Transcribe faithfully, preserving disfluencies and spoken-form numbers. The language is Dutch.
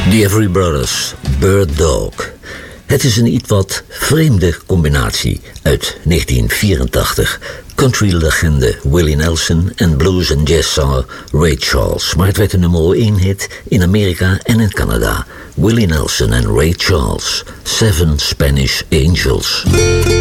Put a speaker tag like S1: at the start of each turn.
S1: The Every Brothers, Bird Dog. Het is een iets wat vreemde combinatie uit negentien vierentachtig. Country-legende Willie Nelson en blues- en jazzzanger Ray Charles. Maar het werd een nummer één hit in Amerika en in Canada. Willie Nelson en Ray Charles, Seven Spanish Angels.